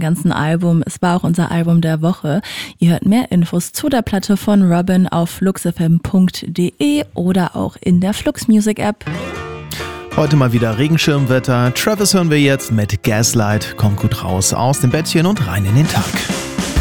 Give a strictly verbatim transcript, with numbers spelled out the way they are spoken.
ganzen Album. Es war auch unser Album der Woche. Ihr hört mehr Infos zu der Platte von Robin auf flux f m punkt d e oder auch in der Flux Music App. Heute mal wieder Regenschirmwetter. Travis hören wir jetzt mit Gaslight. Kommt gut raus aus dem Bettchen und rein in den Tag.